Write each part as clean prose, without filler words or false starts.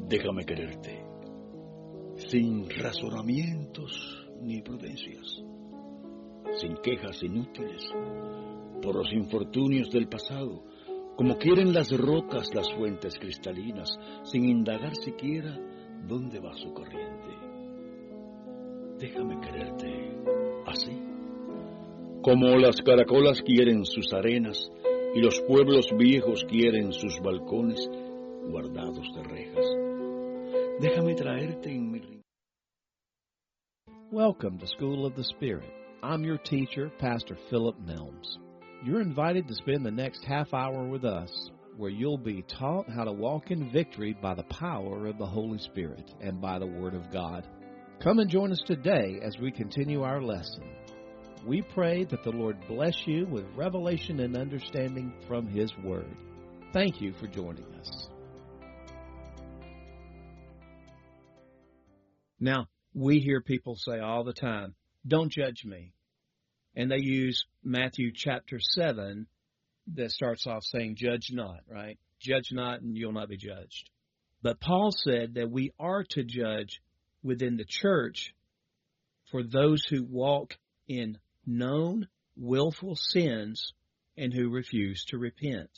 Déjame quererte, sin razonamientos ni prudencias, sin quejas inútiles por los infortunios del pasado, como quieren las rocas las fuentes cristalinas, sin indagar siquiera dónde va su corriente. Déjame quererte así, como las caracolas quieren sus arenas y los pueblos viejos quieren sus balcones guardados de rejas. Déjame traerte en mi rincón. Welcome to School of the Spirit. I'm your teacher, Pastor Philip Nelms. You're invited to spend the next half hour with us, where you'll be taught how to walk in victory by the power of the Holy Spirit and by the Word of God. Come and join us today as we continue our lesson. We pray that the Lord bless you with revelation and understanding from His Word. Thank you for joining us. Now, we hear people say all the time, "Don't judge me." And they use Matthew chapter 7 that starts off saying, "Judge not," right? Judge not and you'll not be judged. But Paul said that we are to judge within the church for those who walk in known, willful sins and who refuse to repent.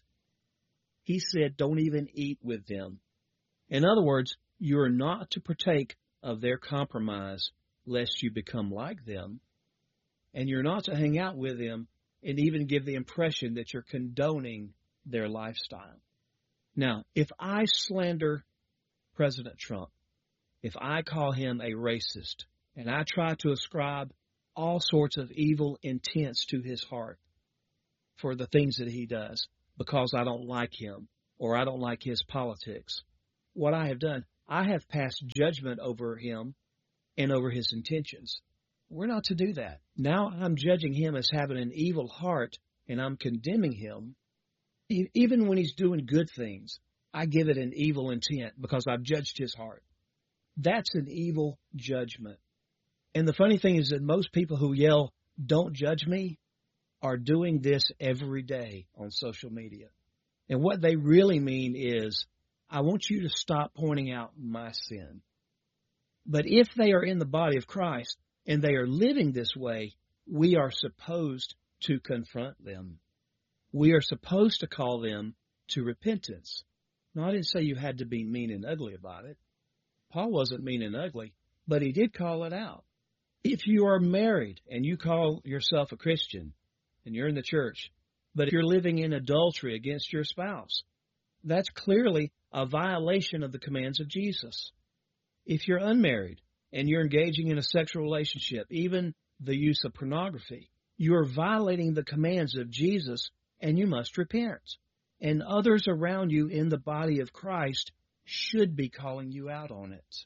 He said, don't even eat with them. In other words, you are not to partake of their compromise lest you become like them. And you're not to hang out with them and even give the impression that you're condoning their lifestyle. Now, if I slander President Trump, if I call him a racist, and I try to ascribe all sorts of evil intents to his heart for the things that he does because I don't like him or I don't like his politics, what I have done, I have passed judgment over him and over his intentions. We're not to do that. Now I'm judging him as having an evil heart, and I'm condemning him. Even when he's doing good things, I give it an evil intent because I've judged his heart. That's an evil judgment. And the funny thing is that most people who yell, "Don't judge me," are doing this every day on social media. And what they really mean is, I want you to stop pointing out my sin. But if they are in the body of Christ and they are living this way, we are supposed to confront them. We are supposed to call them to repentance. Now, I didn't say you had to be mean and ugly about it. Paul wasn't mean and ugly, but he did call it out. If you are married and you call yourself a Christian and you're in the church, but if you're living in adultery against your spouse, that's clearly a violation of the commands of Jesus. If you're unmarried and you're engaging in a sexual relationship, even the use of pornography, you are violating the commands of Jesus and you must repent. And others around you in the body of Christ should be calling you out on it.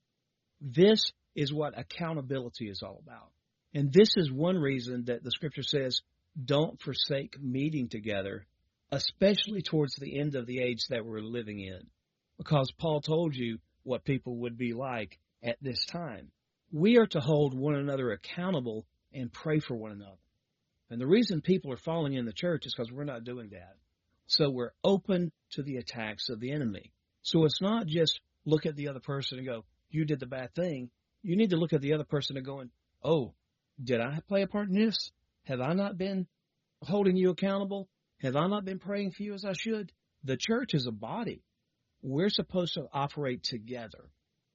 This is what accountability is all about. And this is one reason that the Scripture says, don't forsake meeting together, especially towards the end of the age that we're living in. Because Paul told you what people would be like at this time. We are to hold one another accountable and pray for one another. And the reason people are falling in the church is because we're not doing that. So we're open to the attacks of the enemy. So it's not just look at the other person and go, you did the bad thing. You need to look at the other person and going, oh, did I play a part in this? Have I not been holding you accountable? Have I not been praying for you as I should? The church is a body. We're supposed to operate together.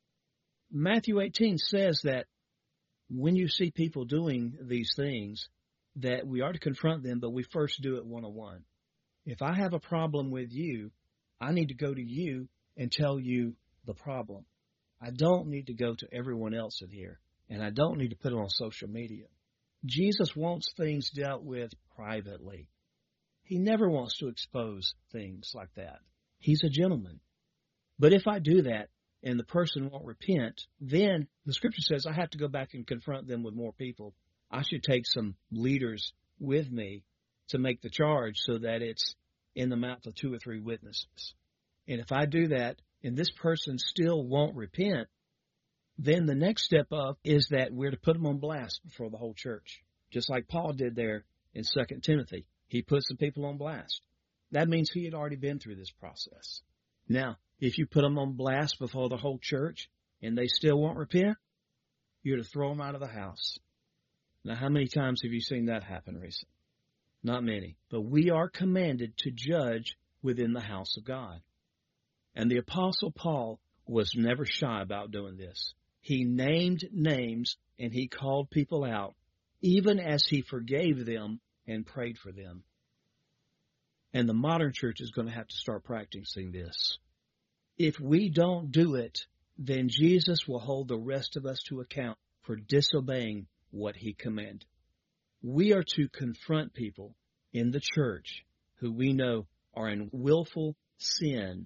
Matthew 18 says that when you see people doing these things, that we are to confront them, but we first do it one-on-one. If I have a problem with you, I need to go to you and tell you the problem. I don't need to go to everyone else in here, and I don't need to put it on social media. Jesus wants things dealt with privately. He never wants to expose things like that. He's a gentleman. But if I do that and the person won't repent, then the Scripture says I have to go back and confront them with more people. I should take some leaders with me to make the charge so that it's in the mouth of 2 or 3 witnesses. And if I do that and this person still won't repent, then the next step up is that we're to put them on blast before the whole church, just like Paul did there in 2 Timothy. He put some people on blast. That means he had already been through this process. Now, If you put them on blast before the whole church and they still won't repent, you're to throw them out of the house. Now, how many times have you seen that happen recently? Not many. But we are commanded to judge within the house of God. And the Apostle Paul was never shy about doing this. He named names and he called people out, even as he forgave them and prayed for them. And the modern church is going to have to start practicing this. If we don't do it, then Jesus will hold the rest of us to account for disobeying what he commanded. We are to confront people in the church who we know are in willful sin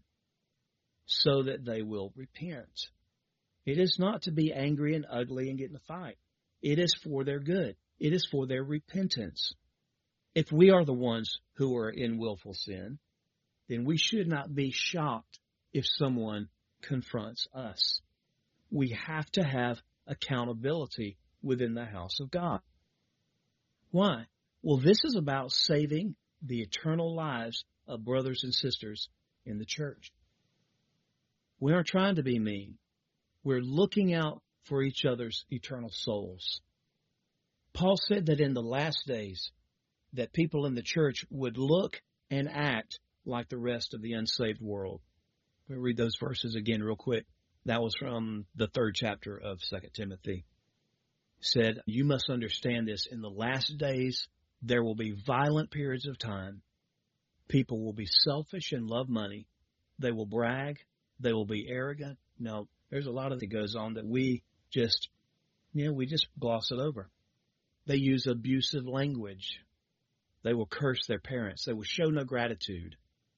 so that they will repent. It is not to be angry and ugly and get in a fight. It is for their good. It is for their repentance. If we are the ones who are in willful sin, then we should not be shocked if someone confronts us. We have to have accountability within the house of God. Why? Well, this is about saving the eternal lives of brothers and sisters in the church. We aren't trying to be mean. We're looking out for each other's eternal souls. Paul said that in the last days, that people in the church would look and act like the rest of the unsaved world. Let me read those verses again real quick. That was from the 3rd chapter of 2 Timothy. It said, you must understand this. In the last days, there will be violent periods of time. People will be selfish and love money. They will brag. They will be arrogant. No, there's a lot of that goes on that we just gloss it over. They use abusive language. They will curse their parents. They will show no gratitude.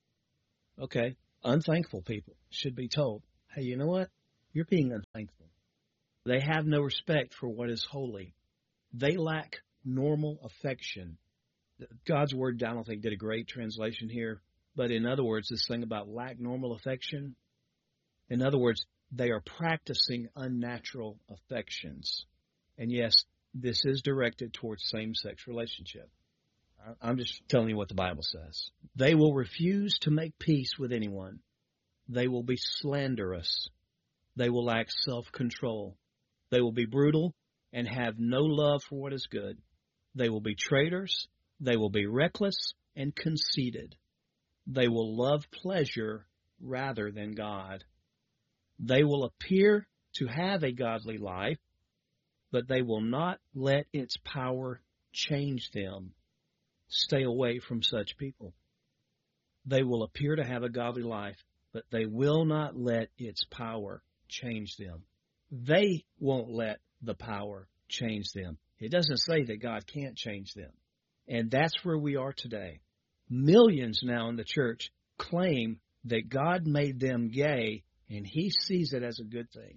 Okay, unthankful people should be told, hey, you know what? You're being unthankful. They have no respect for what is holy. They lack normal affection. God's Word, I don't think, did a great translation here. But in other words, this thing about lack normal affection, in other words, they are practicing unnatural affections. And yes, this is directed towards same-sex relationship. I'm just telling you what the Bible says. They will refuse to make peace with anyone. They will be slanderous. They will lack self-control. They will be brutal and have no love for what is good. They will be traitors. They will be reckless and conceited. They will love pleasure rather than God. They will appear to have a godly life, but they will not let its power change them. Stay away from such people. They will appear to have a godly life, but they will not let its power change them. They won't let the power change them. It doesn't say that God can't change them. And that's where we are today. Millions now in the church claim that God made them gay and he sees it as a good thing.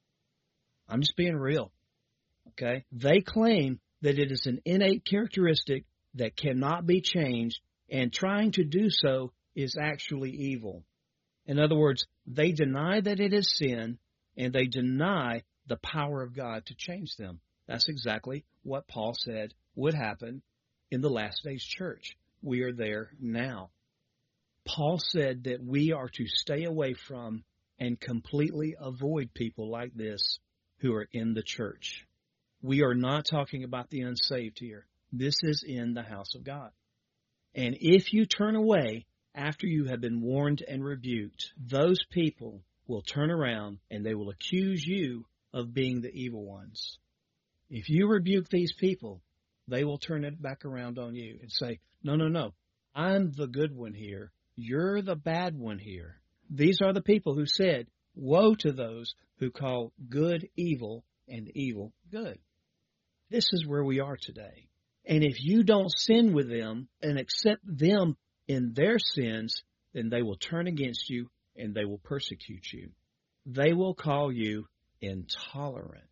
I'm just being real. Okay? They claim that it is an innate characteristic that cannot be changed, and trying to do so is actually evil. In other words, they deny that it is sin, and they deny the power of God to change them. That's exactly what Paul said would happen in the last days church. We are there now. Paul said that we are to stay away from and completely avoid people like this who are in the church. We are not talking about the unsaved here. This is in the house of God. And if you turn away after you have been warned and rebuked, those people will turn around and they will accuse you of being the evil ones. If you rebuke these people, they will turn it back around on you and say, no, I'm the good one here. You're the bad one here. These are the people who said, woe to those who call good evil and evil good. This is where we are today. And if you don't sin with them and accept them in their sins, then they will turn against you and they will persecute you. They will call you intolerant.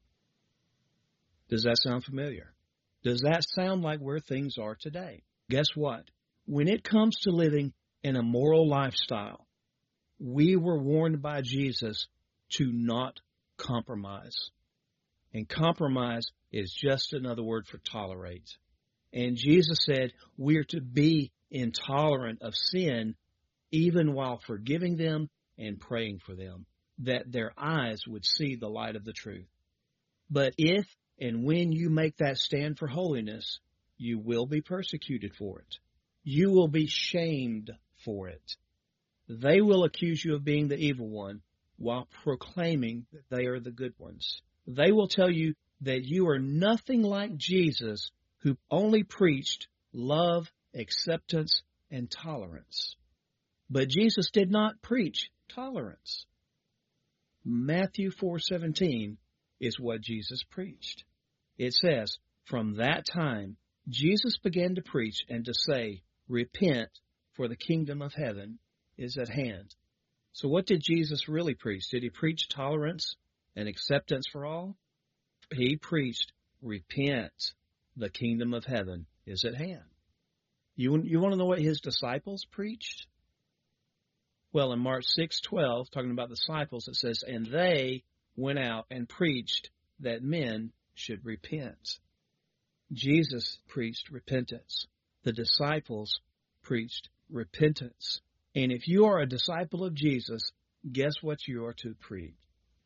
Does that sound familiar? Does that sound like where things are today? Guess what? When it comes to living an immoral lifestyle, we were warned by Jesus to not compromise. And compromise is just another word for tolerate. And Jesus said we are to be intolerant of sin even while forgiving them and praying for them, that their eyes would see the light of the truth. But if and when you make that stand for holiness, you will be persecuted for it. You will be shamed for it. They will accuse you of being the evil one while proclaiming that they are the good ones. They will tell you that you are nothing like Jesus, who only preached love, acceptance, and tolerance. But Jesus did not preach tolerance. Matthew 4:17 is what Jesus preached. It says, from that time, Jesus began to preach and to say, repent, for the kingdom of heaven is at hand. So what did Jesus really preach? Did he preach tolerance and acceptance for all? He preached, repent, the kingdom of heaven is at hand. You want to know what his disciples preached? Well, in Mark 6:12, talking about the disciples, it says, and they went out and preached that men should repent. Jesus preached repentance. The disciples preached repentance. And if you are a disciple of Jesus, guess what you are to preach?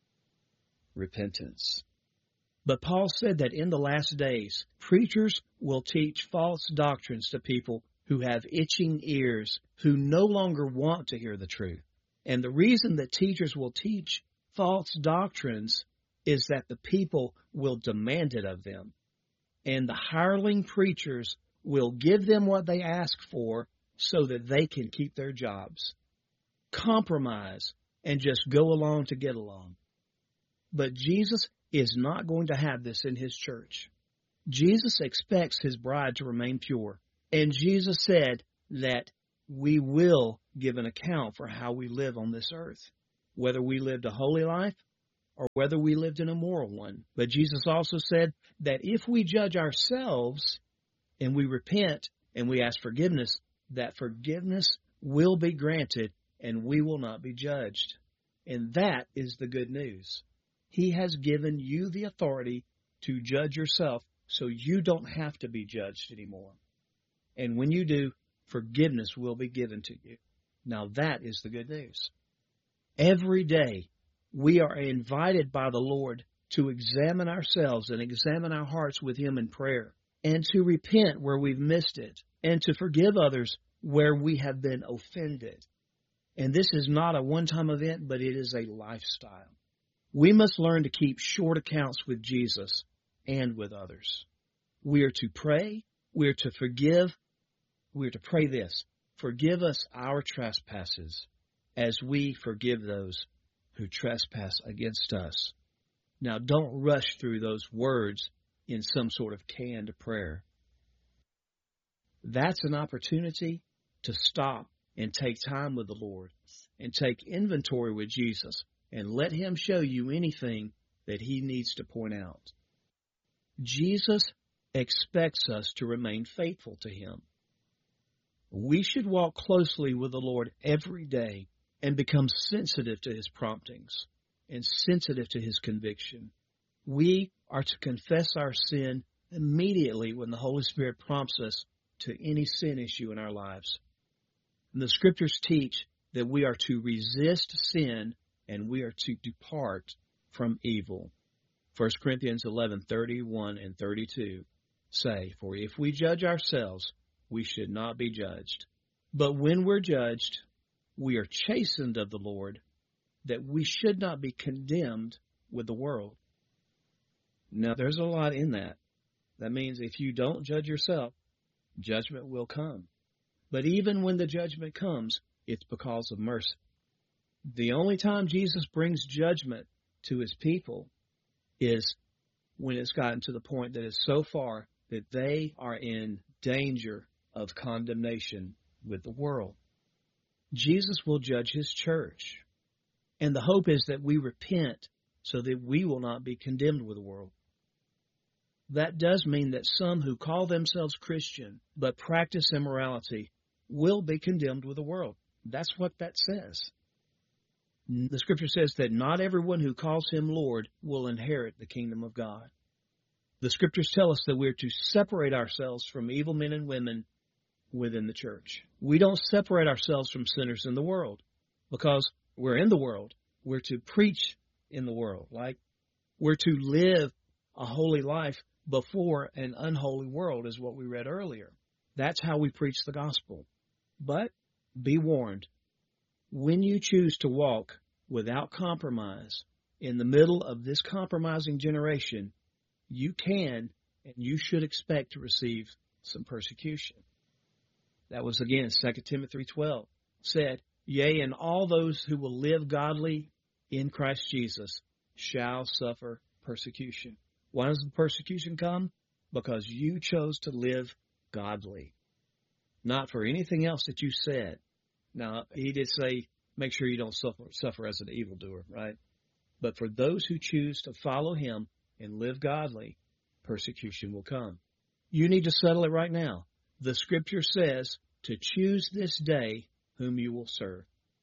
Repentance. But Paul said that in the last days, preachers will teach false doctrines to people who have itching ears, who no longer want to hear the truth. And the reason that teachers will teach false doctrines is that the people will demand it of them. And the hireling preachers will give them what they ask for so that they can keep their jobs. Compromise and just go along to get along. But Jesus is not going to have this in his church. Jesus expects his bride to remain pure. And Jesus said that we will give an account for how we live on this earth, whether we lived a holy life or whether we lived an immoral one. But Jesus also said that if we judge ourselves and we repent and we ask forgiveness, that forgiveness will be granted and we will not be judged. And that is the good news. He has given you the authority to judge yourself so you don't have to be judged anymore. And when you do, forgiveness will be given to you. Now that is the good news. Every day we are invited by the Lord to examine ourselves and examine our hearts with him in prayer, and to repent where we've missed it, and to forgive others where we have been offended. And this is not a one-time event, but it is a lifestyle. We must learn to keep short accounts with Jesus and with others. We are to pray. We are to forgive. We are to pray this: forgive us our trespasses as we forgive those who trespass against us. Now, don't rush through those words in some sort of canned prayer. That's an opportunity to stop and take time with the Lord and take inventory with Jesus and let him show you anything that he needs to point out. Jesus expects us to remain faithful to him. We should walk closely with the Lord every day and become sensitive to his promptings and sensitive to his conviction. We are to confess our sin immediately when the Holy Spirit prompts us to any sin issue in our lives. And the scriptures teach that we are to resist sin and we are to depart from evil. 1 Corinthians 11:31 and 32 say, for if we judge ourselves, we should not be judged. But when we're judged, we are chastened of the Lord, that we should not be condemned with the world. Now, there's a lot in that. That means if you don't judge yourself, judgment will come. But even when the judgment comes, it's because of mercy. The only time Jesus brings judgment to his people is when it's gotten to the point that it's so far that they are in danger of condemnation with the world. Jesus will judge his church. And the hope is that we repent so that we will not be condemned with the world. That does mean that some who call themselves Christian but practice immorality will be condemned with the world. That's what that says. The scripture says that not everyone who calls him Lord will inherit the kingdom of God. The scriptures tell us that we're to separate ourselves from evil men and women within the church. We don't separate ourselves from sinners in the world because We're in the world. We're to preach in the world. Like, we're to live a holy life before an unholy world, is what we read earlier. That's how we preach the gospel. But be warned, when you choose to walk without compromise in the middle of this compromising generation, you can and you should expect to receive some persecution. That was, again, 2 Timothy 3:12 said, yea, and all those who will live godly in Christ Jesus shall suffer persecution. Why does the persecution come? Because you chose to live godly, not for anything else that you said. Now, he did say, make sure you don't suffer as an evildoer, right? But for those who choose to follow him and live godly, persecution will come. You need to settle it right now. The scripture says to choose this day whom you will serve.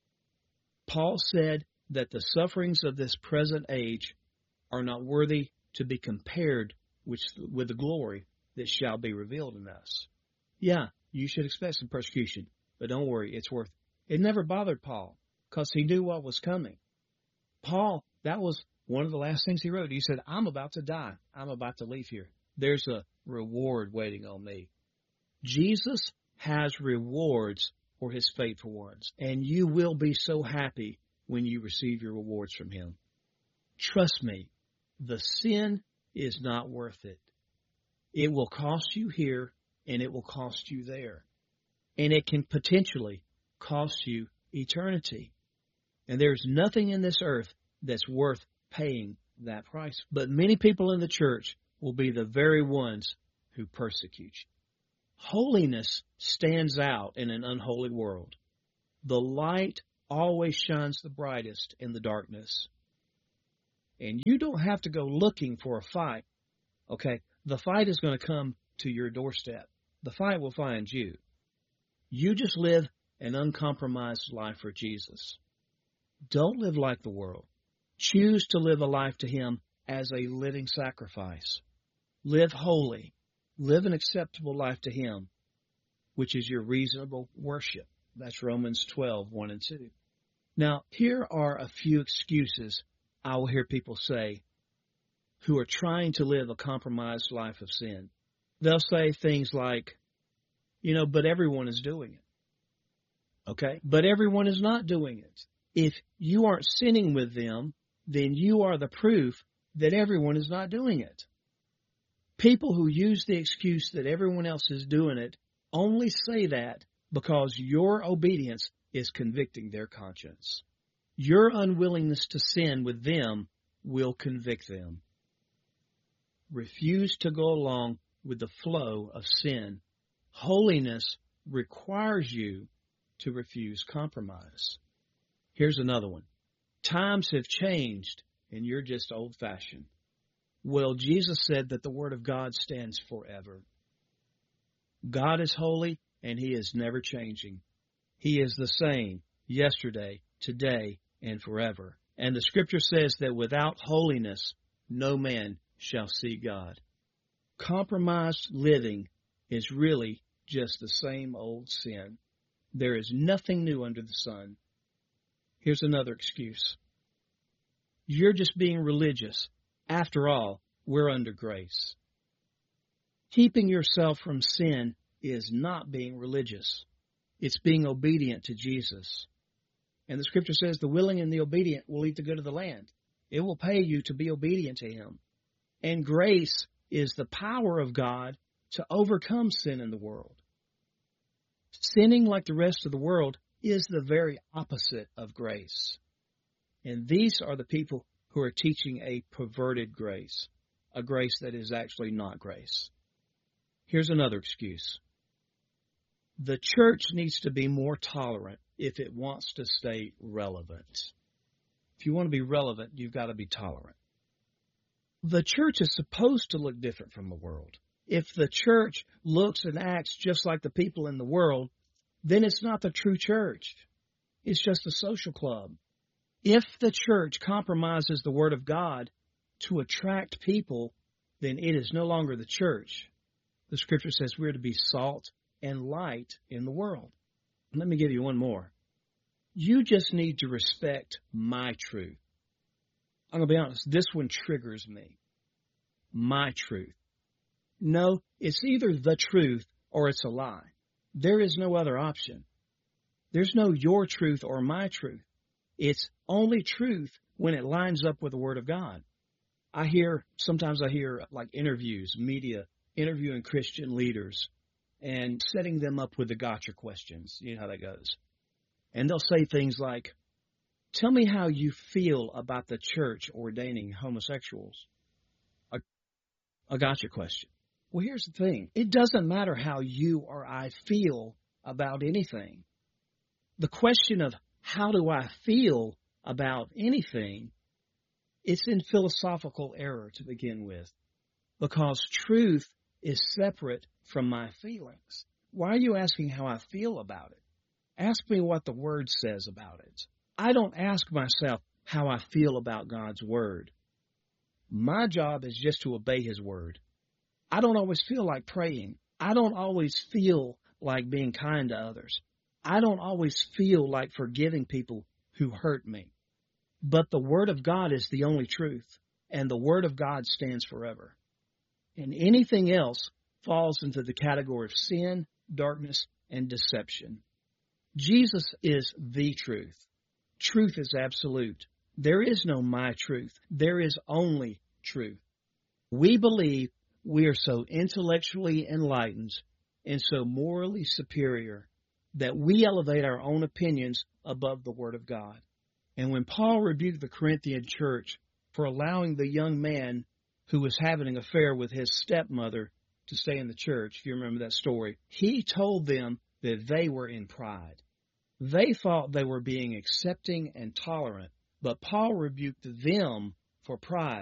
Paul said that the sufferings of this present age are not worthy to be compared with the glory that shall be revealed in us. Yeah, you should expect some persecution, but don't worry, it's worth it. It never bothered Paul because he knew what was coming. Paul, that was one of the last things he wrote. He said, I'm about to die. I'm about to leave here. There's a reward waiting on me. Jesus has rewards for his faithful ones, and you will be so happy when you receive your rewards from him. Trust me, the sin is not worth it. It will cost you here, and it will cost you there. And it can potentially cost you eternity. And there's nothing in this earth that's worth paying that price. But many people in the church will be the very ones who persecute you. Holiness stands out in an unholy world. The light always shines the brightest in the darkness. And you don't have to go looking for a fight. Okay? The fight is going to come to your doorstep. The fight will find you. You just live an uncompromised life for Jesus. Don't live like the world. Choose to live a life to him as a living sacrifice. Live holy. Live an acceptable life to him, which is your reasonable worship. That's Romans 12:1 and 2. Now, here are a few excuses I will hear people say who are trying to live a compromised life of sin. They'll say things like, but everyone is doing it. Okay? But everyone is not doing it. If you aren't sinning with them, then you are the proof that everyone is not doing it. People who use the excuse that everyone else is doing it only say that because your obedience is convicting their conscience. Your unwillingness to sin with them will convict them. Refuse to go along with the flow of sin. Holiness requires you to refuse compromise. Here's another one. Times have changed and you're just old-fashioned. Well, Jesus said that the Word of God stands forever. God is holy, and he is never changing. He is the same yesterday, today, and forever. And the Scripture says that without holiness, no man shall see God. Compromised living is really just the same old sin. There is nothing new under the sun. Here's another excuse. You're just being religious. After all, we're under grace. Keeping yourself from sin is not being religious. It's being obedient to Jesus. And the Scripture says the willing and the obedient will eat the good of the land. It will pay you to be obedient to him. And grace is the power of God to overcome sin in the world. Sinning like the rest of the world is the very opposite of grace. And these are the people who are teaching a perverted grace, a grace that is actually not grace. Here's another excuse. The church needs to be more tolerant if it wants to stay relevant. If you want to be relevant, you've got to be tolerant. The church is supposed to look different from the world. If the church looks and acts just like the people in the world, then it's not the true church. It's just a social club. If the church compromises the Word of God to attract people, then it is no longer the church. The Scripture says we're to be salt and light in the world. Let me give you one more. You just need to respect my truth. I'm going to be honest, this one triggers me. My truth. No, it's either the truth or it's a lie. There is no other option. There's no your truth or my truth. It's only truth when it lines up with the Word of God. Sometimes I hear like interviews, media interviewing Christian leaders and setting them up with the gotcha questions. You know how that goes. And they'll say things like, tell me how you feel about the church ordaining homosexuals. A gotcha question. Well, here's the thing. It doesn't matter how you or I feel about anything. The question of how do I feel about anything, it's in philosophical error to begin with, because truth is separate from my feelings. Why are you asking how I feel about it? Ask me what the Word says about it. I don't ask myself how I feel about God's Word. My job is just to obey His Word. I don't always feel like praying. I don't always feel like being kind to others. I don't always feel like forgiving people who hurt me. But the Word of God is the only truth, and the Word of God stands forever. And anything else falls into the category of sin, darkness, and deception. Jesus is the truth. Truth is absolute. There is no my truth. There is only truth. We believe we are so intellectually enlightened and so morally superior that we elevate our own opinions above the Word of God. And when Paul rebuked the Corinthian church for allowing the young man who was having an affair with his stepmother to stay in the church, if you remember that story, he told them that they were in pride. They thought they were being accepting and tolerant, but Paul rebuked them for pride.